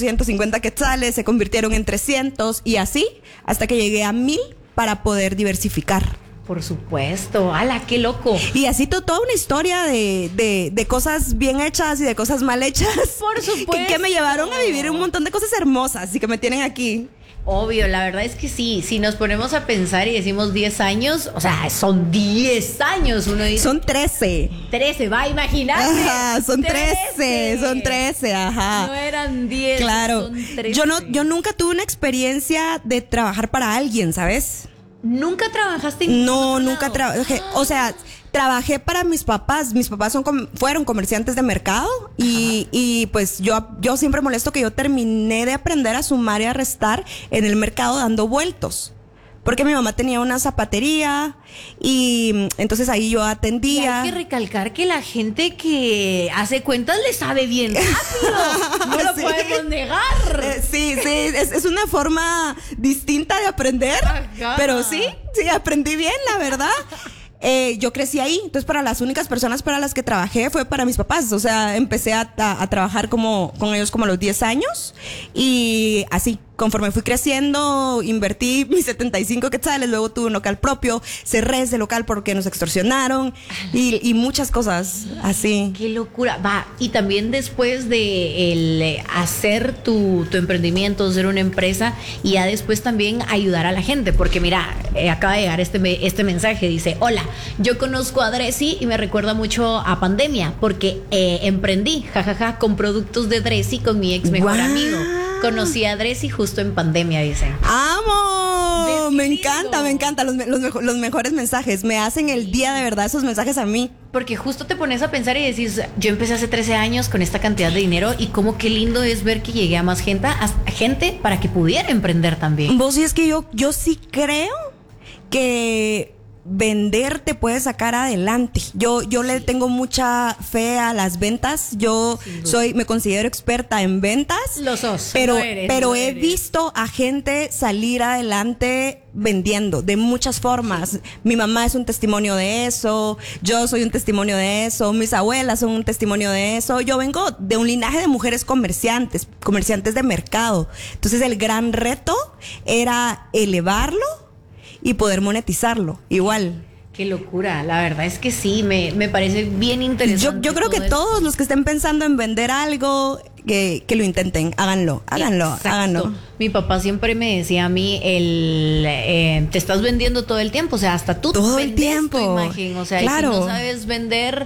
150 quetzales, se convirtieron en 300 y así hasta que llegué a 1000 para poder diversificar. Por supuesto, ¡hala, qué loco! Y así toda una historia de cosas bien hechas y de cosas mal hechas. Por supuesto. Que me llevaron a vivir un montón de cosas hermosas y que me tienen aquí. Obvio, la verdad es que sí, si nos ponemos a pensar y decimos 10 años, o sea, son 10 años, uno dice. Son 13. 13, va, imagínate. Ajá, son 13, ajá. No eran 10, claro. Son 13. Yo nunca tuve una experiencia de trabajar para alguien, ¿sabes? ¿Nunca trabajaste en No, nunca trabajé. O sea, trabajé para mis papás. Mis papás fueron comerciantes de mercado y pues yo siempre molesto que yo terminé de aprender a sumar y a restar en el mercado dando vueltos. Porque mi mamá tenía una zapatería y entonces ahí yo atendía. Y hay que recalcar que la gente que hace cuentas le sabe bien rápido. No lo podemos negar. Sí, es una forma distinta de aprender. Ajá. Pero sí, aprendí bien, la verdad. Yo crecí ahí, entonces para las únicas personas para las que trabajé fue para mis papás, o sea, empecé a trabajar con ellos como a los 10 años y así, conforme fui creciendo, invertí mis 75 quetzales, luego tuve un local propio, cerré ese local porque nos extorsionaron y muchas cosas así. ¡Qué locura! Va, y también después de el hacer tu emprendimiento, ser una empresa y ya después también ayudar a la gente, porque mira, acaba de llegar este mensaje, dice, hola, yo conozco a Dressy y me recuerda mucho a pandemia porque emprendí, jajaja, con productos de Dressy con mi ex mejor amigo. Conocí a Dressy justo en pandemia, dicen. ¡Amo! Me encanta los mejores mensajes. Me hacen el día de verdad esos mensajes a mí. Porque justo te pones a pensar y decís, yo empecé hace 13 años con esta cantidad de dinero y cómo qué lindo es ver que llegué a más gente para que pudiera emprender también. Vos, y es que yo sí creo que vender te puede sacar adelante. Yo le tengo mucha fe a las ventas. Yo me considero experta en ventas. Lo sos. Pero he visto a gente salir adelante vendiendo de muchas formas. Mi mamá es un testimonio de eso. Yo soy un testimonio de eso. Mis abuelas son un testimonio de eso. Yo vengo de un linaje de mujeres comerciantes de mercado. Entonces el gran reto era elevarlo y poder monetizarlo, igual. Qué locura, la verdad es que sí, me parece bien interesante. Yo creo que todos los que estén pensando en vender algo, que lo intenten, háganlo. Mi papá siempre me decía a mí, te estás vendiendo todo el tiempo, o sea, hasta tú todo el tiempo. Tu imagen, o sea, claro. Y si no sabes vender,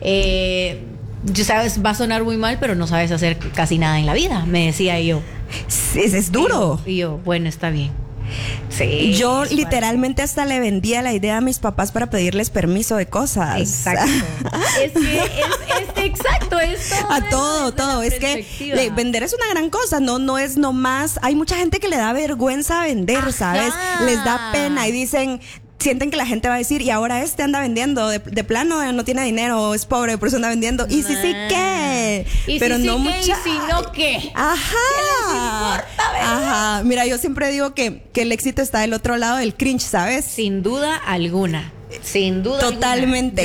ya sabes, va a sonar muy mal, pero no sabes hacer casi nada en la vida, me decía yo. Es duro. Y yo, bueno, está bien. Sí, yo literalmente hasta le vendía la idea a mis papás para pedirles permiso de cosas. Exacto. Es que es exacto, es todo. Es que vender es una gran cosa, no es nomás. Hay mucha gente que le da vergüenza vender, ¿sabes? Les da pena y sienten que la gente va a decir, y ahora anda vendiendo, de plano no tiene dinero, es pobre, por eso anda vendiendo. Y sí, ¿qué? Pero no mucha. ¿Y si no qué? Ajá. ¿Qué les importa, verdad? Ajá. Mira, yo siempre digo que el éxito está del otro lado del cringe, ¿sabes? Sin duda alguna. Sin duda totalmente.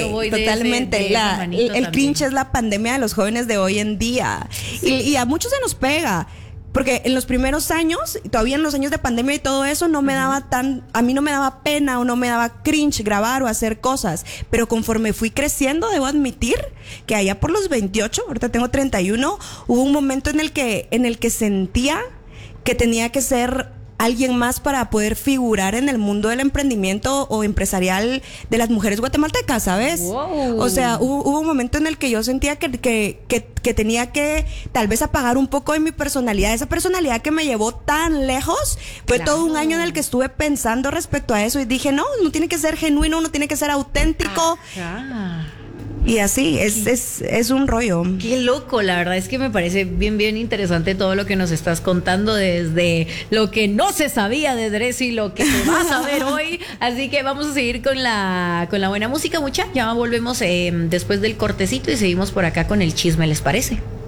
El cringe es la pandemia de los jóvenes de hoy en día. Sí. Y a muchos se nos pega. Porque en los primeros años, todavía en los años de pandemia y todo eso, a mí no me daba pena o no me daba cringe grabar o hacer cosas. Pero conforme fui creciendo, debo admitir que allá por los 28, ahorita tengo 31, hubo un momento en el que sentía que tenía que ser alguien más para poder figurar en el mundo del emprendimiento o empresarial de las mujeres guatemaltecas, ¿sabes? Wow. O sea, hubo un momento en el que yo sentía que tenía que tal vez apagar un poco de mi personalidad, esa personalidad que me llevó tan lejos. Fue todo un año en el que estuve pensando respecto a eso y dije, no tiene que ser genuino, uno tiene que ser auténtico. Ajá. Y así, es un rollo. Qué loco, la verdad es que me parece bien, bien interesante todo lo que nos estás contando, desde lo que no se sabía de Dressy, lo que se va a saber hoy. Así que vamos a seguir con la buena música, mucha. Ya volvemos después del cortecito y seguimos por acá con el chisme, ¿les parece?